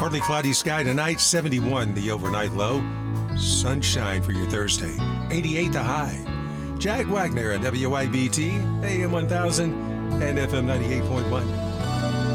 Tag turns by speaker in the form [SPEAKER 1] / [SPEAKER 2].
[SPEAKER 1] Partly cloudy sky tonight, 71 the overnight low. Sunshine for your Thursday, 88 the high. Jack Wagner at WIBT, AM 1000 and FM 98.1.